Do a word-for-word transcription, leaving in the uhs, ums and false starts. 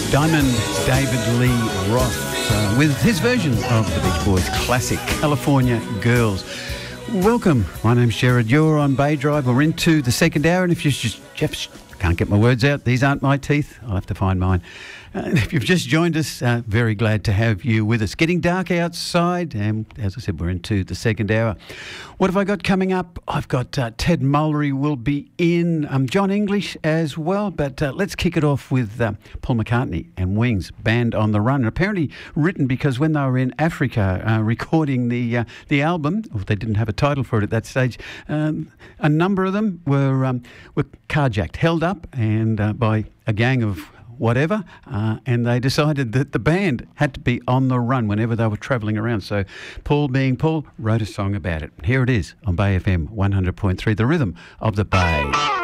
Diamond David Lee Roth uh, with his version of the Beach Boys classic California Girls. Welcome, my name's Sherrod. You're on Bay Drive. We're into the second hour, and if you just, Jeff, can't get my words out, these aren't my teeth, I'll have to find mine. Uh, if you've just joined us, uh, very glad to have you with us. Getting dark outside, and as I said, we're into the second hour. What have I got coming up? I've got uh, Ted Mullery will be in, um, John English as well, but uh, let's kick it off with uh, Paul McCartney and Wings, Band on the Run. Apparently written because when they were in Africa uh, recording the uh, the album, or they didn't have a title for it at that stage, um, a number of them were um, were carjacked, held up, and uh, by a gang of whatever, uh, and they decided that the band had to be on the run whenever they were travelling around. So Paul, being Paul, wrote a song about it. Here it is on Bay F M one hundred point three, the rhythm of the Bay.